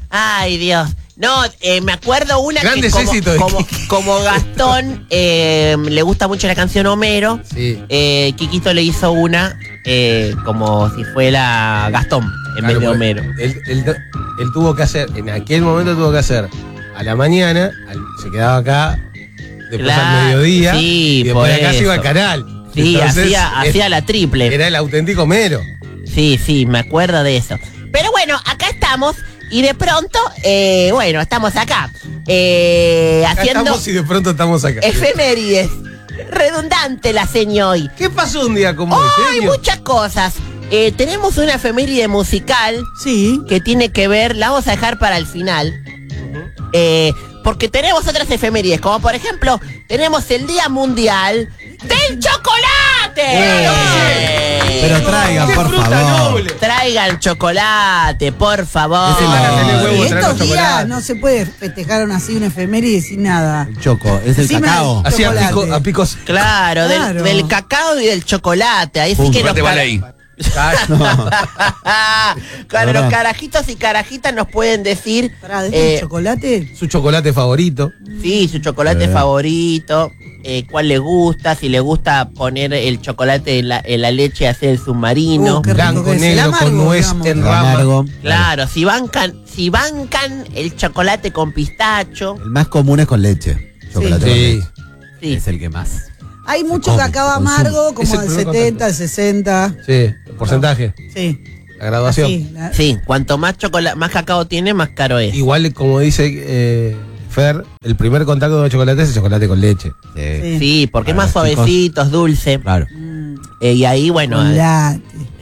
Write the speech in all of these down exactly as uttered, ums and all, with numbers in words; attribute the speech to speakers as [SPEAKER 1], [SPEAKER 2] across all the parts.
[SPEAKER 1] Ay, Dios. No, eh, me acuerdo una
[SPEAKER 2] Grandes
[SPEAKER 1] que como,
[SPEAKER 2] éxitos de
[SPEAKER 1] como,
[SPEAKER 2] Kiki.
[SPEAKER 1] como Gastón eh, le gusta mucho la canción Homero,
[SPEAKER 2] Sí.
[SPEAKER 1] eh, Kikito le hizo una eh, como si fuera Gastón en
[SPEAKER 2] Claro,
[SPEAKER 1] vez de
[SPEAKER 2] porque
[SPEAKER 1] Homero.
[SPEAKER 2] Él, él- él tuvo que hacer, en aquel momento tuvo que hacer a la mañana, al- se quedaba acá, después
[SPEAKER 1] Claro,
[SPEAKER 2] al mediodía,
[SPEAKER 1] sí,
[SPEAKER 2] y después
[SPEAKER 1] por
[SPEAKER 2] de acá se iba al
[SPEAKER 1] eso.
[SPEAKER 2] canal.
[SPEAKER 1] Sí,
[SPEAKER 2] Entonces,
[SPEAKER 1] hacía,
[SPEAKER 2] es-
[SPEAKER 1] hacía la triple.
[SPEAKER 2] Era el auténtico Homero.
[SPEAKER 1] Sí, sí, me acuerdo de eso. Pero bueno, acá estamos y de pronto, eh, bueno, estamos acá. Eh,
[SPEAKER 2] Acá
[SPEAKER 1] haciendo
[SPEAKER 2] estamos y de pronto estamos acá.
[SPEAKER 1] efemérides. Redundante la seño hoy.
[SPEAKER 2] ¿Qué pasó un día como
[SPEAKER 1] ¡Ay,
[SPEAKER 2] ese? señor?
[SPEAKER 1] muchas cosas! Eh, tenemos una efeméride musical
[SPEAKER 3] Sí.
[SPEAKER 1] que tiene que ver, la vamos a dejar para el final. Eh, porque tenemos otras efemérides, como por ejemplo, tenemos el Día Mundial del Chocolate.
[SPEAKER 3] Eh,
[SPEAKER 4] Pero traigan,
[SPEAKER 2] ¡Qué
[SPEAKER 4] por
[SPEAKER 2] fruta
[SPEAKER 4] favor.
[SPEAKER 2] noble!
[SPEAKER 1] Traigan chocolate, por favor.
[SPEAKER 4] Ese
[SPEAKER 2] Van a tener
[SPEAKER 4] no.
[SPEAKER 2] huevo,
[SPEAKER 3] Y
[SPEAKER 2] traer
[SPEAKER 3] estos
[SPEAKER 2] los
[SPEAKER 3] días
[SPEAKER 2] chocolates.
[SPEAKER 3] no se puede festejar así una efeméride sin nada.
[SPEAKER 4] El choco, es el
[SPEAKER 3] Encima
[SPEAKER 4] cacao.
[SPEAKER 3] el-
[SPEAKER 2] Así a,
[SPEAKER 3] Chocolate.
[SPEAKER 2] pico, a picos.
[SPEAKER 1] Claro, del-
[SPEAKER 3] Claro.
[SPEAKER 1] Del, cacao y del chocolate. Ahí sí
[SPEAKER 4] Pum,
[SPEAKER 1] que los
[SPEAKER 5] Te
[SPEAKER 1] cara-
[SPEAKER 5] vale ahí.
[SPEAKER 1] Claro, los
[SPEAKER 4] Ahora.
[SPEAKER 1] carajitos y carajitas nos pueden decir
[SPEAKER 3] Para desde
[SPEAKER 1] eh,
[SPEAKER 3] el chocolate.
[SPEAKER 2] Su chocolate favorito.
[SPEAKER 1] sí, su chocolate
[SPEAKER 4] Eh.
[SPEAKER 1] favorito, eh, cuál le gusta, si le gusta poner el chocolate en la, en la leche y hacer el submarino.
[SPEAKER 3] Uh, qué rico
[SPEAKER 2] Blanco,
[SPEAKER 3] que es. El
[SPEAKER 2] negro, con
[SPEAKER 3] amargo,
[SPEAKER 2] nuez
[SPEAKER 3] digamos.
[SPEAKER 2] en
[SPEAKER 4] Lo
[SPEAKER 2] rama.
[SPEAKER 4] amargo.
[SPEAKER 1] Claro, si bancan, si bancan el chocolate con pistacho,
[SPEAKER 4] El más común es con leche. Chocolate con
[SPEAKER 2] Sí.
[SPEAKER 4] leche.
[SPEAKER 1] sí.
[SPEAKER 4] Es el que más.
[SPEAKER 3] Hay mucho
[SPEAKER 4] come,
[SPEAKER 3] cacao
[SPEAKER 4] se consume.
[SPEAKER 3] amargo,
[SPEAKER 2] Es
[SPEAKER 3] como
[SPEAKER 2] el
[SPEAKER 3] el
[SPEAKER 2] primer
[SPEAKER 3] setenta, el sesenta.
[SPEAKER 2] Sí, el porcentaje,
[SPEAKER 3] Sí.
[SPEAKER 2] la graduación.
[SPEAKER 3] Así, la-
[SPEAKER 1] Sí, cuanto más chocolate, más cacao tiene, más caro es.
[SPEAKER 2] Igual, como dice eh, Fer, el primer contacto de chocolate es el chocolate con leche.
[SPEAKER 4] Sí.
[SPEAKER 3] Sí.
[SPEAKER 1] Sí, porque es
[SPEAKER 4] Para
[SPEAKER 1] más
[SPEAKER 4] los chicos.
[SPEAKER 1] suavecito, es dulce.
[SPEAKER 4] Claro.
[SPEAKER 3] Mm,
[SPEAKER 1] Eh, y ahí, bueno. eh,
[SPEAKER 3] chocolate.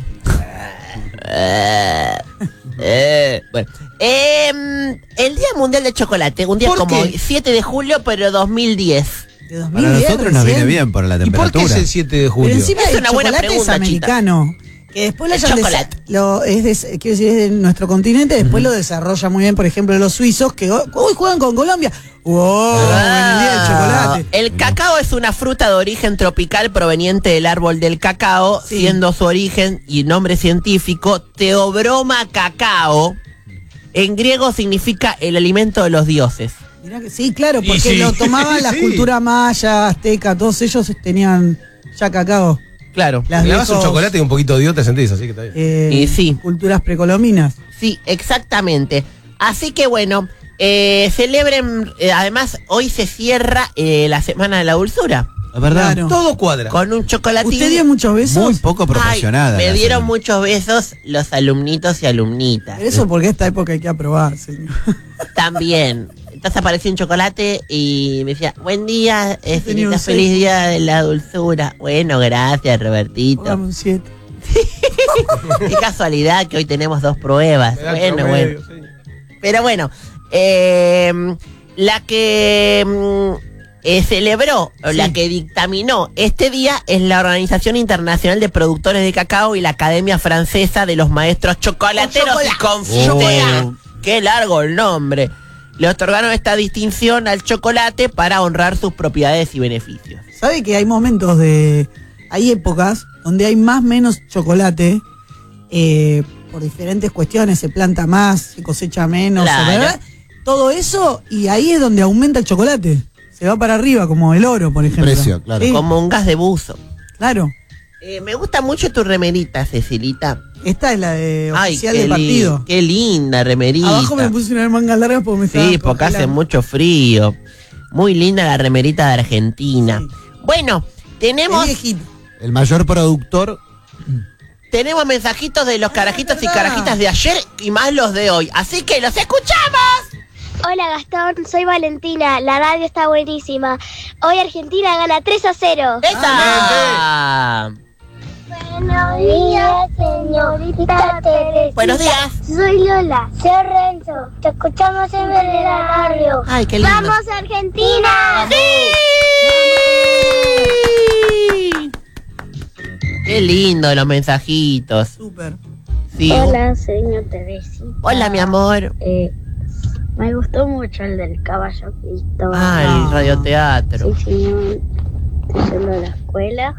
[SPEAKER 1] eh, eh, bueno. Em, el Día Mundial del Chocolate, un día
[SPEAKER 2] ¿Por
[SPEAKER 1] como
[SPEAKER 2] qué?
[SPEAKER 1] siete de julio, pero dos mil diez.
[SPEAKER 3] De dos
[SPEAKER 4] Para
[SPEAKER 3] mil diez
[SPEAKER 4] nosotros nos
[SPEAKER 3] recién.
[SPEAKER 4] viene bien por la
[SPEAKER 2] ¿Y por qué
[SPEAKER 4] temperatura.
[SPEAKER 2] es el siete de
[SPEAKER 3] Pero
[SPEAKER 2] julio?
[SPEAKER 3] encima
[SPEAKER 1] Es
[SPEAKER 3] el
[SPEAKER 1] una buena
[SPEAKER 3] chocolate
[SPEAKER 1] pregunta,
[SPEAKER 3] es americano. Que después lo
[SPEAKER 1] El
[SPEAKER 3] hayan desa-
[SPEAKER 1] chocolate.
[SPEAKER 3] lo, es de, quiero decir, es de nuestro continente, después lo desarrolla muy bien, por ejemplo, los suizos que hoy hoy juegan con Colombia. ¡Wow! En el día del chocolate.
[SPEAKER 1] El cacao es una fruta de origen tropical proveniente del árbol del cacao,
[SPEAKER 3] Sí.
[SPEAKER 1] siendo su origen y nombre científico Theobroma cacao. En griego significa el alimento de los dioses.
[SPEAKER 3] Mirá que sí, claro,
[SPEAKER 2] Y
[SPEAKER 3] porque
[SPEAKER 2] sí.
[SPEAKER 3] lo tomaban las
[SPEAKER 2] Sí.
[SPEAKER 3] culturas maya, azteca, todos ellos tenían ya cacao.
[SPEAKER 1] Claro.
[SPEAKER 3] Las
[SPEAKER 2] Le das un
[SPEAKER 3] viejos,
[SPEAKER 2] chocolate y un poquito de Dios te sentís, así que está bien.
[SPEAKER 3] eh,
[SPEAKER 1] Y sí.
[SPEAKER 3] culturas precolombinas.
[SPEAKER 1] Sí, exactamente. Así que bueno, eh, celebren, eh, además hoy se cierra eh, la Semana de la Dulzura
[SPEAKER 4] Es verdad.
[SPEAKER 3] Claro.
[SPEAKER 2] Todo cuadra.
[SPEAKER 1] con un chocolatín.
[SPEAKER 3] ¿Usted dio muchos besos?
[SPEAKER 4] Muy poco
[SPEAKER 1] Ay,
[SPEAKER 4] proporcionada.
[SPEAKER 1] me
[SPEAKER 4] la
[SPEAKER 1] dieron
[SPEAKER 4] cena.
[SPEAKER 1] muchos besos los alumnitos y alumnitas.
[SPEAKER 3] Pero eso porque esta época hay que aprobar, señor.
[SPEAKER 1] También. Entonces apareció un chocolate y me decía, buen día, eh,
[SPEAKER 3] Tenía un
[SPEAKER 1] señorita,
[SPEAKER 3] seis.
[SPEAKER 1] feliz día de la dulzura. Bueno, gracias, Robertito.
[SPEAKER 3] Póngame un siete.
[SPEAKER 1] Qué casualidad que hoy tenemos dos pruebas.
[SPEAKER 2] Me da el
[SPEAKER 1] Bueno, bueno.
[SPEAKER 2] promedio, sí.
[SPEAKER 1] Pero bueno, eh, la que mm, eh, celebró, o
[SPEAKER 3] Sí.
[SPEAKER 1] la que dictaminó este día es la Organización Internacional de Productores de Cacao y la Academia Francesa de los Maestros Chocolateros y Confiteros. Qué largo el nombre. Le otorgaron esta distinción al chocolate para honrar sus propiedades y beneficios.
[SPEAKER 3] ¿Sabe que hay momentos de... Hay épocas donde hay más menos chocolate eh, por diferentes cuestiones, se planta más, se cosecha menos,
[SPEAKER 1] Claro.
[SPEAKER 3] ¿verdad? Todo eso, y ahí es donde aumenta el chocolate. Se va para arriba, como el oro, por ejemplo.
[SPEAKER 4] precio, claro.
[SPEAKER 3] Sí,
[SPEAKER 1] Como un gas de buzo.
[SPEAKER 3] claro.
[SPEAKER 1] Eh, me gusta mucho tu remerita, Cecilita.
[SPEAKER 3] Esta es la de
[SPEAKER 1] Ay,
[SPEAKER 3] oficial
[SPEAKER 1] qué,
[SPEAKER 3] de
[SPEAKER 1] lin-
[SPEAKER 3] partido.
[SPEAKER 1] qué linda remerita.
[SPEAKER 3] Abajo me puse unas mangas largas porque me estaba
[SPEAKER 1] Sí, porque hace
[SPEAKER 3] congelando.
[SPEAKER 1] mucho frío. Muy linda la remerita de Argentina.
[SPEAKER 3] Sí.
[SPEAKER 1] Bueno,
[SPEAKER 3] Es
[SPEAKER 1] tenemos,
[SPEAKER 3] viejito.
[SPEAKER 4] El mayor productor.
[SPEAKER 1] tenemos mensajitos de los carajitos y
[SPEAKER 3] verdad.
[SPEAKER 1] carajitas de ayer y más los de hoy. Así que los escuchamos.
[SPEAKER 6] Hola Gastón, soy Valentina, la radio está buenísima. Hoy Argentina gana tres a cero.
[SPEAKER 1] ¡Esa!
[SPEAKER 6] Buenos días, señorita Teresa.
[SPEAKER 1] Buenos días.
[SPEAKER 6] Soy Lola, soy Renzo. Te escuchamos en la radio.
[SPEAKER 1] Ay, qué lindo.
[SPEAKER 6] ¡Vamos Argentina!
[SPEAKER 1] ¡Sí! Qué lindo los mensajitos.
[SPEAKER 3] Súper.
[SPEAKER 1] Sí.
[SPEAKER 6] Hola, señor Teresita.
[SPEAKER 1] Hola, mi amor.
[SPEAKER 6] Eh, me gustó mucho el del caballo Cristóbal.
[SPEAKER 1] Ah, el radioteatro.
[SPEAKER 6] Sí, señor. Estoy yendo a la escuela.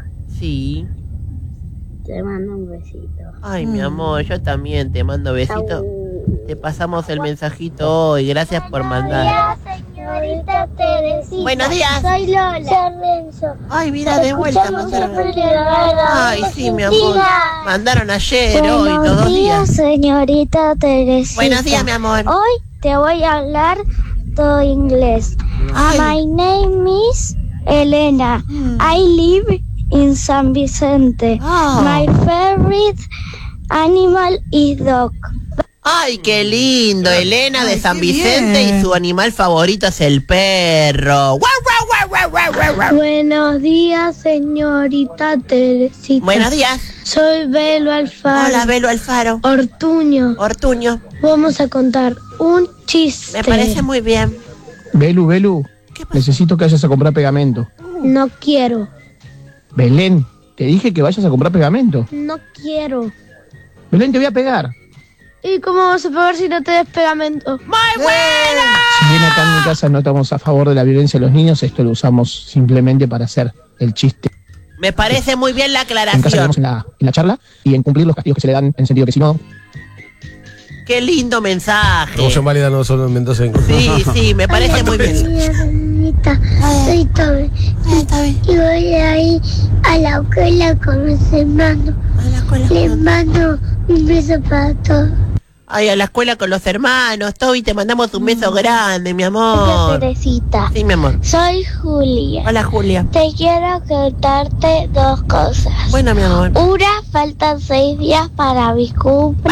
[SPEAKER 1] Sí.
[SPEAKER 6] Te mando un besito.
[SPEAKER 1] Ay, mi amor, yo también te mando besitos.
[SPEAKER 6] Chau.
[SPEAKER 1] Te pasamos el mensajito hoy. Gracias por mandar.
[SPEAKER 6] Señorita Teresita.
[SPEAKER 1] Buenos días.
[SPEAKER 6] Soy Lola. Renzo.
[SPEAKER 1] Ay, mira, de vuelta mandaron. Ay, sí, mi amor. Mandaron ayer, hoy, todos los días.
[SPEAKER 6] Señorita Teresita.
[SPEAKER 1] Buenos días, mi amor.
[SPEAKER 6] Hoy te voy a hablar todo inglés.
[SPEAKER 1] Ay.
[SPEAKER 6] My name is Elena. I live in San Vicente.
[SPEAKER 1] Oh.
[SPEAKER 6] My favorite animal is dog.
[SPEAKER 1] Ay, qué lindo. Elena de
[SPEAKER 3] Ay,
[SPEAKER 1] San
[SPEAKER 3] qué
[SPEAKER 1] Vicente
[SPEAKER 3] bien.
[SPEAKER 1] y su animal favorito es el perro. Guau, guau, guau, guau, guau, guau.
[SPEAKER 6] Buenos días, señorita Teresita.
[SPEAKER 1] Buenos días.
[SPEAKER 6] Soy Belo Alfaro.
[SPEAKER 1] Hola, Belo Alfaro.
[SPEAKER 6] Ortuño.
[SPEAKER 1] Ortuño.
[SPEAKER 6] Vamos a contar un chiste.
[SPEAKER 1] Me parece muy bien.
[SPEAKER 5] Belu, Belu,
[SPEAKER 1] ¿Qué pasa?
[SPEAKER 5] necesito que vayas a comprar pegamento.
[SPEAKER 6] No quiero.
[SPEAKER 5] Belén, te dije que vayas a comprar pegamento.
[SPEAKER 6] No quiero.
[SPEAKER 5] Belén, te voy a pegar.
[SPEAKER 6] ¿Y cómo vas a pagar si no te des pegamento?
[SPEAKER 1] ¡Muy buena!
[SPEAKER 5] Si bien acá en mi casa no estamos a favor de la violencia de los niños, esto lo usamos simplemente para hacer el chiste.
[SPEAKER 1] Me parece muy bien la
[SPEAKER 5] En casa
[SPEAKER 1] aclaración.
[SPEAKER 5] quedamos en la, en la charla y en cumplir los castigos que se le dan, en el sentido que si no,
[SPEAKER 1] Qué lindo mensaje.
[SPEAKER 2] Promoción válida no solo en Mendoza. En
[SPEAKER 1] Sí, sí, me parece muy bien.
[SPEAKER 6] Soy Toby. Y voy a ir a la escuela con mis hermanos.
[SPEAKER 1] A la escuela.
[SPEAKER 6] Les mando un beso para todos.
[SPEAKER 1] Ay, a la escuela con los hermanos. Toby, te mandamos un beso grande, mi amor.
[SPEAKER 6] Teresita.
[SPEAKER 1] Sí, mi amor.
[SPEAKER 6] Soy Julia.
[SPEAKER 1] Hola, Julia.
[SPEAKER 6] Te quiero contarte dos cosas.
[SPEAKER 1] Bueno, mi amor.
[SPEAKER 6] Una, faltan seis días para mi cumple.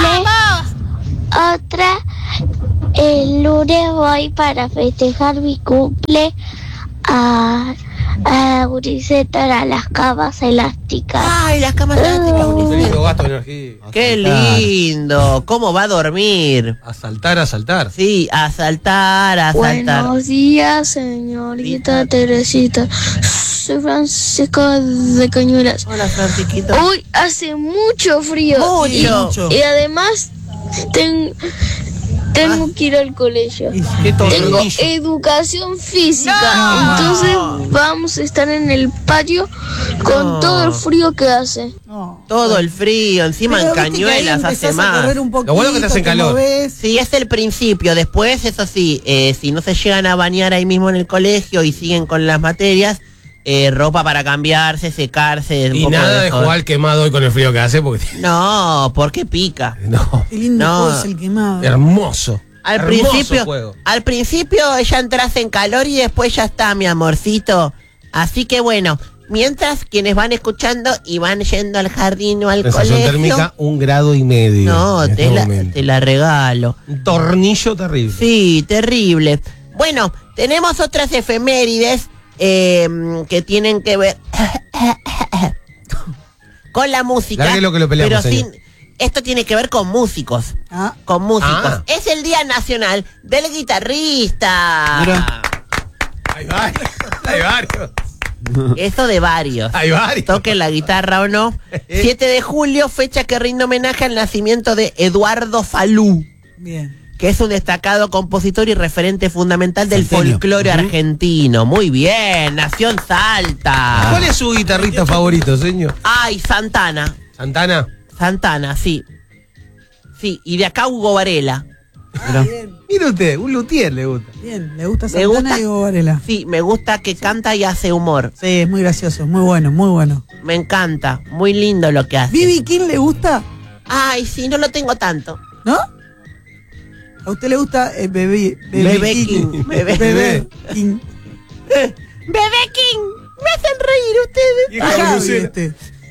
[SPEAKER 6] Otra, el lunes voy para festejar mi cumple a, a Unicenter, a las camas elásticas.
[SPEAKER 1] Ay, las camas elásticas, Unicef.
[SPEAKER 2] Lindo gasto de energía.
[SPEAKER 1] Qué lindo. ¿Cómo va a dormir?
[SPEAKER 2] A saltar, a saltar.
[SPEAKER 1] Sí, a saltar, a saltar.
[SPEAKER 6] Buenos días, señorita Teresita. Soy Francisco de Cañuelas.
[SPEAKER 1] Hola, Francisquito.
[SPEAKER 6] Hoy hace mucho frío.
[SPEAKER 1] Mucho.
[SPEAKER 3] Mucho.
[SPEAKER 6] Y además ten- tengo que ir al colegio.
[SPEAKER 2] Qué
[SPEAKER 6] Tengo
[SPEAKER 2] tornillo.
[SPEAKER 6] educación física.
[SPEAKER 1] No.
[SPEAKER 6] Entonces vamos a estar en el patio con
[SPEAKER 1] No.
[SPEAKER 6] todo el frío que hace.
[SPEAKER 3] No.
[SPEAKER 1] Todo el frío, encima
[SPEAKER 3] Pero
[SPEAKER 1] en
[SPEAKER 3] viste que ahí
[SPEAKER 1] Cañuelas hace
[SPEAKER 3] empezás a
[SPEAKER 1] más.
[SPEAKER 3] correr un poquito,
[SPEAKER 2] Lo bueno que te hace calor.
[SPEAKER 3] movés.
[SPEAKER 1] Sí, es el principio. Después, eso sí, eh, si no se llegan a bañar ahí mismo en el colegio y siguen con las materias, eh, ropa para cambiarse, secarse. un
[SPEAKER 2] Y
[SPEAKER 1] poco
[SPEAKER 2] nada de
[SPEAKER 1] eso.
[SPEAKER 2] jugar quemado hoy con el frío que hace, porque.
[SPEAKER 1] No, porque pica.
[SPEAKER 2] No.
[SPEAKER 3] Qué lindo
[SPEAKER 1] No.
[SPEAKER 3] juego es el quemado.
[SPEAKER 2] Hermoso.
[SPEAKER 1] Al
[SPEAKER 2] Hermoso
[SPEAKER 1] principio,
[SPEAKER 2] juego.
[SPEAKER 1] al principio ya entras en calor y después ya está, mi amorcito. Así que bueno, mientras quienes van escuchando y van yendo al jardín o al
[SPEAKER 2] Sensación
[SPEAKER 1] colegio,
[SPEAKER 2] térmica, un grado y medio.
[SPEAKER 1] no,
[SPEAKER 2] en
[SPEAKER 1] te
[SPEAKER 2] este
[SPEAKER 1] la,
[SPEAKER 2] momento.
[SPEAKER 1] te la regalo.
[SPEAKER 2] Un tornillo terrible.
[SPEAKER 1] Sí, terrible. Bueno, tenemos otras efemérides eh, que tienen que ver con la música.
[SPEAKER 2] Largue lo que lo peleamos,
[SPEAKER 1] pero
[SPEAKER 2] señor.
[SPEAKER 1] sin, esto tiene que ver con músicos.
[SPEAKER 3] Ah,
[SPEAKER 1] Con músicos.
[SPEAKER 2] Ah.
[SPEAKER 1] Es el Día Nacional del Guitarrista.
[SPEAKER 4] Mira.
[SPEAKER 2] Hay varios. Hay varios.
[SPEAKER 1] Eso de varios.
[SPEAKER 2] Hay varios.
[SPEAKER 1] Toquen la guitarra o no. siete de julio, fecha que rinde homenaje al nacimiento de Eduardo Falú,
[SPEAKER 3] bien.
[SPEAKER 1] que es un destacado compositor y referente fundamental del
[SPEAKER 4] Salteño.
[SPEAKER 1] folclore
[SPEAKER 4] Ujú.
[SPEAKER 1] argentino. Muy bien, nació en Salta.
[SPEAKER 2] ¿Cuál es su guitarrista favorito, señor?
[SPEAKER 1] Ay, Santana.
[SPEAKER 2] Santana.
[SPEAKER 1] Santana, sí. Sí, y de acá Hugo Varela.
[SPEAKER 3] Ah, bien,
[SPEAKER 2] Mire usted, un luthier le gusta.
[SPEAKER 3] bien. Le gusta
[SPEAKER 1] Me
[SPEAKER 3] Santana
[SPEAKER 1] gusta-
[SPEAKER 3] y Hugo Varela.
[SPEAKER 1] Sí, me gusta que canta y hace humor.
[SPEAKER 3] Sí, es muy gracioso, muy bueno, muy bueno.
[SPEAKER 1] Me encanta, muy lindo lo que hace.
[SPEAKER 3] ¿B B King le gusta?
[SPEAKER 1] Ay, sí, no lo tengo tanto.
[SPEAKER 3] ¿No? ¿A usted le gusta eh, Bebé
[SPEAKER 1] Bebé King, Bebé-
[SPEAKER 3] Bebé King?
[SPEAKER 1] Bebé King, me hacen reír ustedes.
[SPEAKER 2] Vieja
[SPEAKER 3] Ajá,
[SPEAKER 2] blusera.
[SPEAKER 3] ¿viste?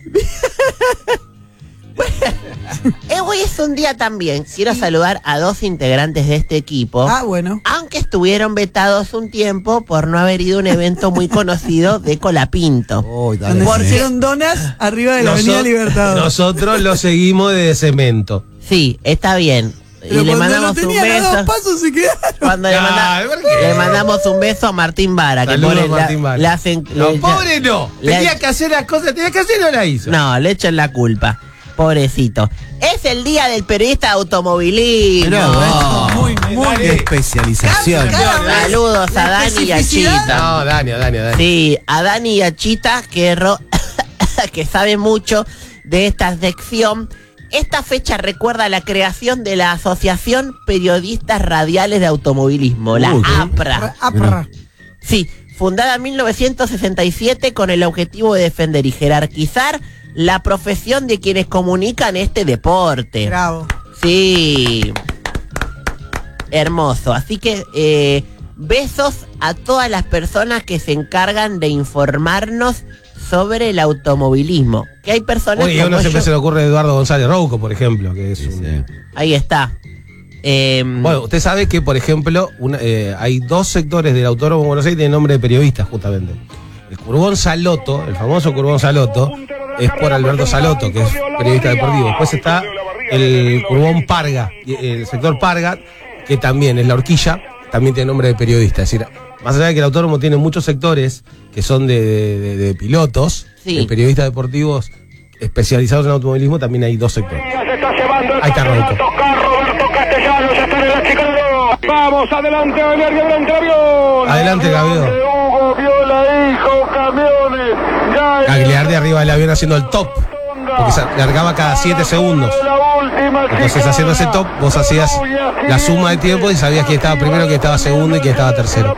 [SPEAKER 1] Eh, hoy es un día también. Quiero saludar a dos integrantes de este equipo.
[SPEAKER 3] Ah, bueno.
[SPEAKER 1] Aunque estuvieron vetados un tiempo por no haber ido a un evento muy conocido de Colapinto.
[SPEAKER 4] Uy, dale,
[SPEAKER 3] Donde
[SPEAKER 1] Por
[SPEAKER 3] se
[SPEAKER 4] sí.
[SPEAKER 3] hicieron donas arriba de la Avenida
[SPEAKER 2] Noso-
[SPEAKER 3] Libertador.
[SPEAKER 2] Nosotros lo seguimos de cemento.
[SPEAKER 1] Sí, está bien.
[SPEAKER 3] Pero
[SPEAKER 1] y le
[SPEAKER 3] cuando
[SPEAKER 1] mandamos
[SPEAKER 3] lo
[SPEAKER 1] un
[SPEAKER 3] tenían a dos
[SPEAKER 1] beso.
[SPEAKER 3] pasos se quedaron.
[SPEAKER 1] Cuando le, manda-
[SPEAKER 2] Ay, ¿por qué?
[SPEAKER 1] le mandamos un beso a Martín Vara. Que
[SPEAKER 2] Saludos,
[SPEAKER 1] pobre,
[SPEAKER 2] Martín
[SPEAKER 1] la-
[SPEAKER 2] Vara.
[SPEAKER 1] le hacen.
[SPEAKER 2] No,
[SPEAKER 1] le-
[SPEAKER 2] pobre no.
[SPEAKER 1] le-
[SPEAKER 2] Tenía que hacer las cosas, tenía que hacer y no la hizo.
[SPEAKER 1] No, le echan la culpa. Pobrecito. Es el día del periodista automovilismo.
[SPEAKER 4] Mirá,
[SPEAKER 2] Oh,
[SPEAKER 4] ¿ves?
[SPEAKER 3] Muy, muy
[SPEAKER 2] dale.
[SPEAKER 4] Qué especialización.
[SPEAKER 3] Cada vez
[SPEAKER 1] Saludos a
[SPEAKER 3] la
[SPEAKER 1] Dani y a
[SPEAKER 3] especificidad.
[SPEAKER 1] Chita.
[SPEAKER 2] No, Dani, Dani, Dani.
[SPEAKER 1] Sí, a Dani y a Chita, que, ro- que sabe mucho de esta sección. esta fecha recuerda la creación de la Asociación Periodistas Radiales de Automovilismo, la
[SPEAKER 4] Uy, ¿qué?
[SPEAKER 1] APRA.
[SPEAKER 3] APRA.
[SPEAKER 1] Sí, fundada en mil novecientos sesenta y siete con el objetivo de defender y jerarquizar la profesión de quienes comunican este deporte.
[SPEAKER 3] Bravo.
[SPEAKER 1] Sí. Hermoso. Así que eh, besos a todas las personas que se encargan de informarnos sobre el automovilismo. Que hay personas
[SPEAKER 2] Oye, a
[SPEAKER 1] como
[SPEAKER 2] uno siempre
[SPEAKER 1] yo-
[SPEAKER 2] se le ocurre Eduardo González Rouco, por ejemplo, que es
[SPEAKER 4] Sí,
[SPEAKER 2] un...
[SPEAKER 4] sí.
[SPEAKER 1] Ahí está. Eh,
[SPEAKER 2] Bueno, usted sabe que, por ejemplo, una- eh, hay dos sectores del Autódromo de Buenos Aires que tienen nombre de periodistas, justamente. El Curbón Salotto, el famoso Curbón Salotto, es por Alberto Salotto, que es periodista deportivo. Después está el Curbón Parga, y el sector Parga, que también es la horquilla, también tiene nombre de periodista. Es decir, más allá de que el autódromo tiene muchos sectores que son de, de- de- de pilotos,
[SPEAKER 1] Sí.
[SPEAKER 2] de periodistas deportivos especializados en automovilismo, también hay dos sectores. Ahí está Rouco.
[SPEAKER 7] Roberto Castellanos está en el chicano. Vamos, adelante, adelante, adelante, avión.
[SPEAKER 2] Adelante, Gabriel.
[SPEAKER 7] Hugo Viola, hijo, camiones. Ya
[SPEAKER 2] Gagliardi arriba del avión haciendo el top, porque se largaba cada siete segundos. Entonces, haciendo ese top, vos hacías la suma de tiempo y sabías quién estaba primero, quién estaba segundo y quién estaba tercero.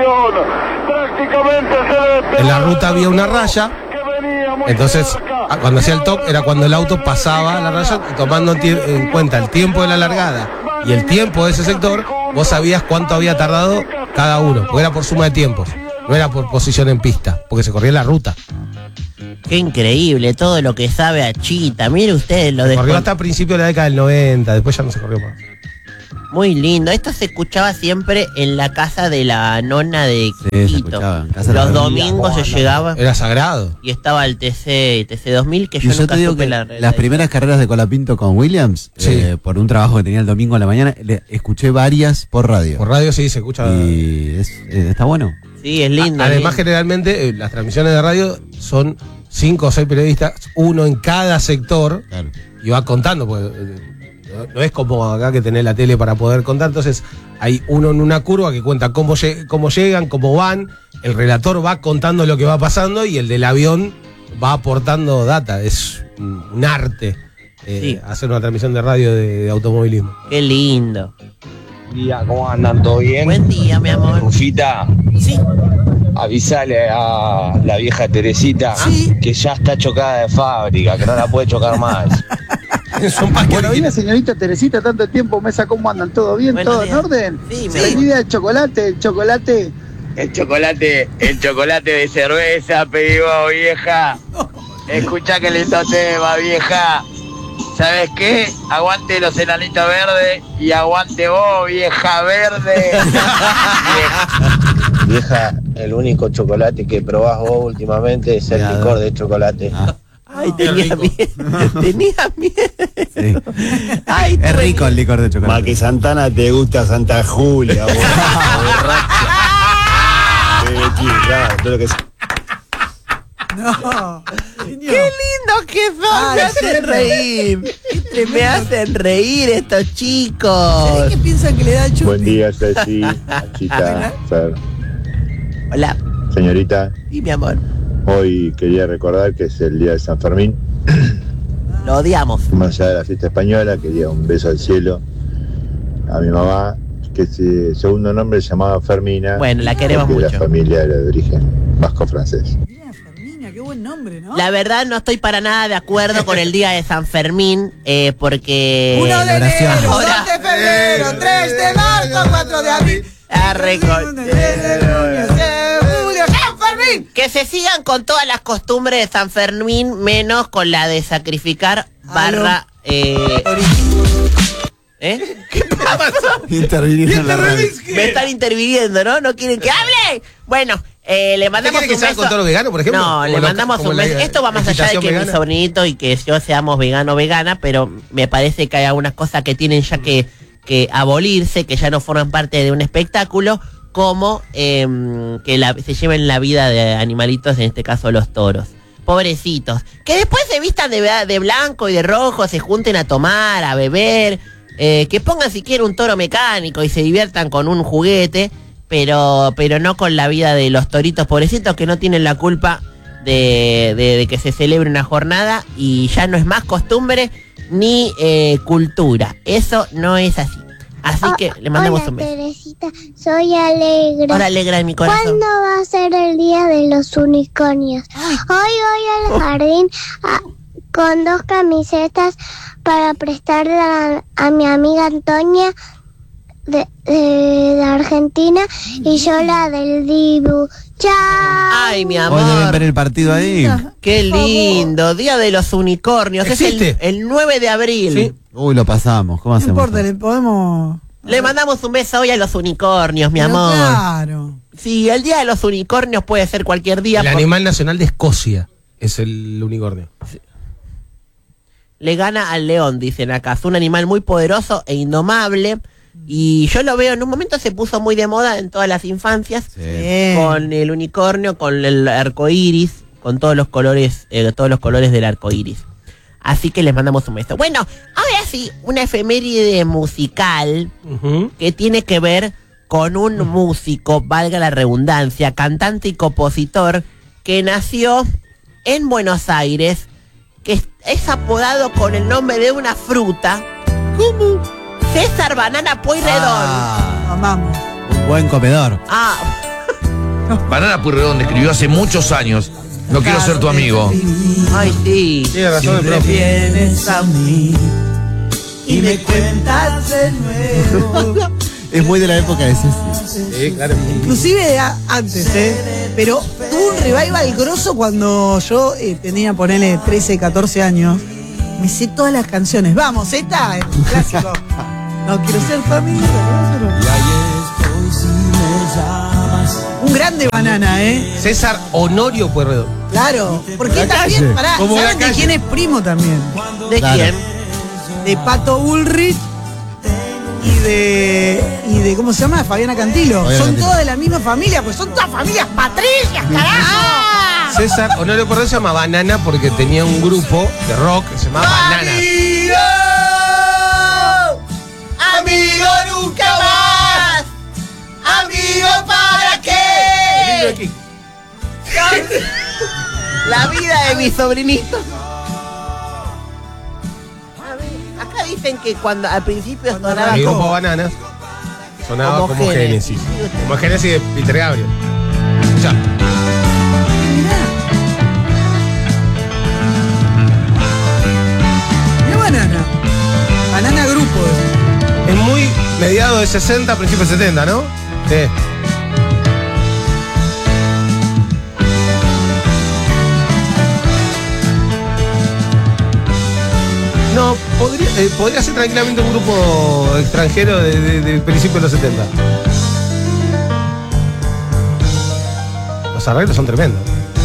[SPEAKER 2] En la ruta había una raya, entonces ah, cuando hacía el top era cuando el auto pasaba la raya, y tomando en tie- en cuenta el tiempo de la largada y el tiempo de ese sector, vos sabías cuánto había tardado cada uno, porque era por suma de tiempos, no era por posición en pista, porque se corría la ruta.
[SPEAKER 1] Qué increíble todo lo que sabe Achita. Mire ustedes lo de
[SPEAKER 2] Corrió hasta principios de la década del noventa, después ya no se corrió más.
[SPEAKER 1] muy lindo. Esto se escuchaba siempre en la casa de la nona de
[SPEAKER 4] Sí, se
[SPEAKER 1] Quito.
[SPEAKER 4] escuchaba, en casa de la
[SPEAKER 1] Los
[SPEAKER 4] nona.
[SPEAKER 1] domingos se llegaba
[SPEAKER 2] Era sagrado.
[SPEAKER 1] y estaba el T C T C dos mil que
[SPEAKER 4] Y
[SPEAKER 1] yo
[SPEAKER 4] yo
[SPEAKER 1] nunca
[SPEAKER 4] te digo
[SPEAKER 1] supe
[SPEAKER 4] que
[SPEAKER 1] la la-
[SPEAKER 4] las primeras carreras de Colapinto con Williams,
[SPEAKER 2] Sí.
[SPEAKER 4] eh, por un trabajo que tenía el domingo a la mañana, le escuché varias por radio.
[SPEAKER 2] Por radio sí se escucha.
[SPEAKER 4] Y es, eh, está bueno.
[SPEAKER 1] Sí, es lindo.
[SPEAKER 2] A-
[SPEAKER 1] es
[SPEAKER 2] Además,
[SPEAKER 1] lindo.
[SPEAKER 2] generalmente eh, las transmisiones de radio son cinco o seis periodistas, uno en cada sector,
[SPEAKER 4] Claro.
[SPEAKER 2] y va contando, porque eh, no, no es como acá que tenés la tele para poder contar. Entonces, hay uno en una curva que cuenta cómo, lle- cómo llegan, cómo van, el relator va contando lo que va pasando y el del avión va aportando data. Es un, un arte eh,
[SPEAKER 1] Sí.
[SPEAKER 2] hacer una transmisión de radio de, de automovilismo.
[SPEAKER 1] Qué lindo.
[SPEAKER 8] Día, ¿cómo andan? ¿Todo bien?
[SPEAKER 1] Buen día, mi amor.
[SPEAKER 8] Rufita,
[SPEAKER 1] Sí.
[SPEAKER 8] avisale a la vieja Teresita
[SPEAKER 3] Sí.
[SPEAKER 8] que ya está chocada de fábrica, que no la puede chocar más.
[SPEAKER 2] Son más que
[SPEAKER 9] Buenos días,
[SPEAKER 2] originales.
[SPEAKER 9] señorita Teresita, tanto tiempo, mesa, ¿cómo andan? ¿Todo bien?
[SPEAKER 1] Buenos
[SPEAKER 9] ¿Todo
[SPEAKER 1] días.
[SPEAKER 9] en orden?
[SPEAKER 1] Sí, me-
[SPEAKER 9] Feliz día del chocolate, el chocolate.
[SPEAKER 8] El chocolate, el chocolate de cerveza, pedimos, vieja. Escucha que lindo tema, vieja. ¿Sabes qué? Aguante los enanitos verdes y aguante vos, vieja verde. vieja. vieja, el único chocolate que probás vos últimamente es el
[SPEAKER 4] Cuidado.
[SPEAKER 8] licor de chocolate.
[SPEAKER 4] Ah,
[SPEAKER 1] Ay,
[SPEAKER 2] Qué
[SPEAKER 1] tenía
[SPEAKER 2] rico.
[SPEAKER 1] miedo. Tenía miedo.
[SPEAKER 4] sí.
[SPEAKER 1] Ay,
[SPEAKER 4] Es
[SPEAKER 1] tuve
[SPEAKER 4] rico el licor de chocolate.
[SPEAKER 8] Santana te gusta Santa Julia, vos. todo lo que
[SPEAKER 3] No.
[SPEAKER 1] ¡Qué lindo que son!
[SPEAKER 3] Ay,
[SPEAKER 1] me hacen
[SPEAKER 3] serio.
[SPEAKER 1] reír. Me hacen reír estos
[SPEAKER 3] ¿Sabés
[SPEAKER 1] chicos.
[SPEAKER 3] qué piensan que le da el chupi?
[SPEAKER 10] Buen día, Ceci, Chita, Fer.
[SPEAKER 1] Hola.
[SPEAKER 10] Señorita,
[SPEAKER 1] Sí, mi amor.
[SPEAKER 10] hoy quería recordar que es el día de San Fermín.
[SPEAKER 1] Lo odiamos.
[SPEAKER 10] Más allá de la fiesta española, quería un beso al cielo a mi mamá, que su segundo nombre se llamaba Fermina.
[SPEAKER 1] Bueno, la queremos
[SPEAKER 10] porque
[SPEAKER 1] mucho.
[SPEAKER 10] La familia era de origen vasco-francés.
[SPEAKER 3] Mira, Fermina, qué buen nombre, ¿no?
[SPEAKER 1] La verdad no estoy para nada de acuerdo con el día de San Fermín, eh, porque...
[SPEAKER 3] uno de
[SPEAKER 4] oración.
[SPEAKER 3] enero,
[SPEAKER 1] Ahora-
[SPEAKER 3] dos de febrero, tres de marzo, cuatro de abril.
[SPEAKER 1] Arre con-
[SPEAKER 3] de julio, San Fermín.
[SPEAKER 1] Que se sigan con todas las costumbres de San Fermín, menos con la de sacrificar barra... Eh, ¿eh? ¿Qué pasó?
[SPEAKER 4] Interviniendo en la radio.
[SPEAKER 1] Me están interviniendo, ¿no? ¿No quieren que hable? Bueno, eh, le
[SPEAKER 2] ¿Usted
[SPEAKER 1] mandamos
[SPEAKER 2] quiere que
[SPEAKER 1] un
[SPEAKER 2] sea
[SPEAKER 1] beso.
[SPEAKER 2] con todo lo vegano, por ejemplo?
[SPEAKER 1] No,
[SPEAKER 2] Como
[SPEAKER 1] le
[SPEAKER 2] lo-
[SPEAKER 1] mandamos
[SPEAKER 2] como
[SPEAKER 1] un
[SPEAKER 2] la
[SPEAKER 1] beso. Esto va más allá de
[SPEAKER 2] legislación
[SPEAKER 1] que mi
[SPEAKER 2] vegana.
[SPEAKER 1] sobrinito y que yo seamos vegano o vegana, pero me parece que hay algunas cosas que tienen ya que, que abolirse, que ya no forman parte de un espectáculo, como em, que la- se lleven la vida de animalitos, en este caso los toros. Pobrecitos. Que después se vistan de, de blanco y de rojo, se junten a tomar, a beber. Eh, que pongan siquiera un toro mecánico y se diviertan con un juguete, pero, pero no con la vida de los toritos pobrecitos que no tienen la culpa de, de, de que se celebre una jornada y ya no es más costumbre ni eh, cultura. Eso no es así. Así
[SPEAKER 6] Oh,
[SPEAKER 1] que le mandamos
[SPEAKER 6] hola,
[SPEAKER 1] un beso.
[SPEAKER 6] Teresita, soy Alegra.
[SPEAKER 1] Hola, Alegra de mi corazón.
[SPEAKER 6] ¿Cuándo va a ser el día de los unicornios? Hoy voy al jardín a- con dos camisetas para prestarle a, a mi amiga Antonia de, de, de Argentina y yo la del Dibu. ¡Chao!
[SPEAKER 1] Ay, mi
[SPEAKER 4] Hoy deben ver
[SPEAKER 1] amor.
[SPEAKER 4] el partido ahí.
[SPEAKER 1] Qué lindo. Día de los unicornios. Es el,
[SPEAKER 2] ¿Existe?
[SPEAKER 1] el nueve de abril.
[SPEAKER 2] Sí.
[SPEAKER 4] Uy, lo pasamos. ¿Cómo
[SPEAKER 3] No
[SPEAKER 4] hacemos?
[SPEAKER 3] importa, le podemos.
[SPEAKER 1] Le mandamos un beso hoy a los unicornios, mi
[SPEAKER 3] Pero
[SPEAKER 1] amor.
[SPEAKER 3] Claro.
[SPEAKER 1] Sí, el día de los unicornios puede ser cualquier día.
[SPEAKER 2] El
[SPEAKER 1] por-
[SPEAKER 2] animal nacional de Escocia es el unicornio.
[SPEAKER 1] Le gana al león, dicen acá. Es un animal muy poderoso e indomable. Y yo lo veo, en un momento se puso muy de moda en todas las infancias.
[SPEAKER 4] Sí.
[SPEAKER 3] Bien.
[SPEAKER 1] Con el unicornio, con el arco iris, con todos los colores, eh, todos los colores del arco iris. Así que les mandamos un beso. Bueno, ahora sí, una efeméride musical
[SPEAKER 2] Ujú.
[SPEAKER 1] que tiene que ver con un músico, valga la redundancia, cantante y compositor que nació en Buenos Aires, que es, es apodado con el nombre de una fruta. ¿Cómo? César Banana Pueyrredón.
[SPEAKER 4] Ah,
[SPEAKER 3] Amamos.
[SPEAKER 4] un buen comedor.
[SPEAKER 1] Ah,
[SPEAKER 11] Banana Pueyrredón escribió hace muchos años: no quiero ser tu amigo.
[SPEAKER 1] ay, sí.
[SPEAKER 2] Tiene razón el profe.
[SPEAKER 3] Vienes a mí y me cuentas de nuevo.
[SPEAKER 4] Es muy de la época de Ceci.
[SPEAKER 2] Sí, claro.
[SPEAKER 3] Inclusive de a- antes, ¿eh? Pero tuvo un revival grosso cuando yo eh, tenía, ponele, trece, catorce años. Me sé todas las canciones. Vamos, esta es un clásico. No quiero ser tu amigo. no quiero ser- Un grande Banana, ¿eh?
[SPEAKER 2] César Honorio Pueyrredón.
[SPEAKER 3] Claro. Porque
[SPEAKER 4] La
[SPEAKER 3] también,
[SPEAKER 4] calle.
[SPEAKER 3] pará,
[SPEAKER 2] Como la
[SPEAKER 3] ¿saben de
[SPEAKER 2] calle.
[SPEAKER 3] quién es primo también?
[SPEAKER 1] ¿De
[SPEAKER 4] Claro.
[SPEAKER 1] quién?
[SPEAKER 3] De Pato Bullrich y de. y de ¿cómo se llama? Fabiana Cantilo.
[SPEAKER 4] Fabiana
[SPEAKER 3] son
[SPEAKER 4] Cantilo.
[SPEAKER 3] todos de la misma familia, pues son todas familias patricias, carajo.
[SPEAKER 2] César Honorio Pueyrredón se llama Banana porque tenía un grupo de rock que se llamaba Bananas.
[SPEAKER 1] ¡Amigo! ¡Amigo nunca más! ¡Amigo para qué! La vida de mi sobrinito. A ver, acá dicen que cuando al principio sonaba
[SPEAKER 2] El grupo
[SPEAKER 1] como...
[SPEAKER 2] Bananas sonaba
[SPEAKER 1] Como
[SPEAKER 2] como,
[SPEAKER 1] Génesis.
[SPEAKER 2] Génesis. Como Génesis de Peter Gabriel. Ya.
[SPEAKER 3] Mirá Banana. Banana Grupo.
[SPEAKER 2] Es muy mediado de sesenta, principios de setenta, ¿no? Sí. No, podría, eh, podría ser tranquilamente un grupo extranjero de, de, de principios de los setenta. Los arreglos son tremendos.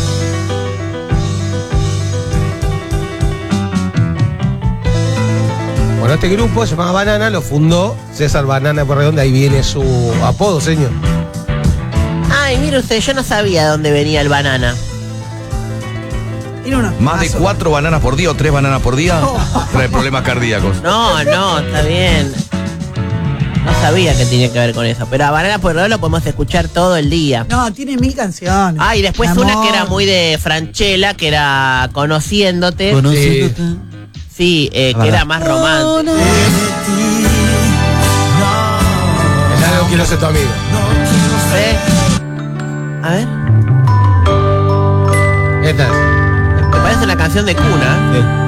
[SPEAKER 2] Bueno, este grupo se llama Banana, lo fundó César Banana Pueyrredón, de ahí viene su apodo, señor.
[SPEAKER 1] Ay, mire usted, yo no sabía dónde venía el banana.
[SPEAKER 3] Tiene unos
[SPEAKER 11] Más de
[SPEAKER 3] temazos.
[SPEAKER 11] cuatro bananas por día o tres bananas por día trae problemas cardíacos.
[SPEAKER 1] No, no, está bien. No sabía que tenía que ver con eso. Pero a Banana Pueyrredón lo podemos escuchar todo el día.
[SPEAKER 3] No, tiene mil canciones.
[SPEAKER 1] Ah, y después
[SPEAKER 3] Mi
[SPEAKER 1] una
[SPEAKER 3] amor.
[SPEAKER 1] que era muy de Franchella, que era Conociéndote.
[SPEAKER 4] Conociéndote.
[SPEAKER 1] Sí, eh, que
[SPEAKER 4] Verdad.
[SPEAKER 1] era más romántica.
[SPEAKER 2] Es algo quiero ser tu amigo.
[SPEAKER 1] ¿Eh? A ver,
[SPEAKER 2] Esta es.
[SPEAKER 1] me parece una canción de cuna.
[SPEAKER 2] Sí.